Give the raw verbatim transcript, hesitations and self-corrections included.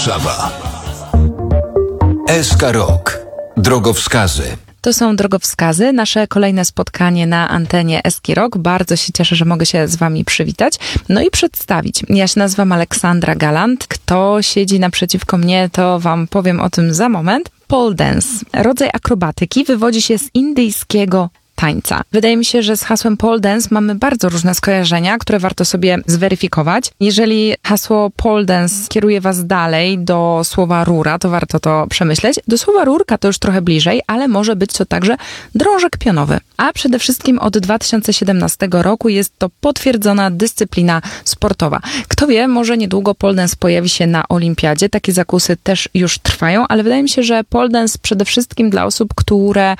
Warszawa. S K Rock. Drogowskazy. To są drogowskazy, nasze kolejne spotkanie na antenie S K Rock. Bardzo się cieszę, że mogę się z wami przywitać, no i przedstawić. Ja się nazywam Aleksandra Galant. Kto siedzi naprzeciwko mnie, to wam powiem o tym za moment. Pole dance, rodzaj akrobatyki, wywodzi się z indyjskiego tańca. Wydaje mi się, że z hasłem pole dance mamy bardzo różne skojarzenia, które warto sobie zweryfikować. Jeżeli hasło pole dance kieruje was dalej do słowa rura, to warto to przemyśleć. Do słowa rurka to już trochę bliżej, ale może być to także drążek pionowy. A przede wszystkim od dwa tysiące siedemnastego roku jest to potwierdzona dyscyplina sportowa. Kto wie, może niedługo pole dance pojawi się na olimpiadzie. Takie zakusy też już trwają, ale wydaje mi się, że pole dance przede wszystkim dla osób, które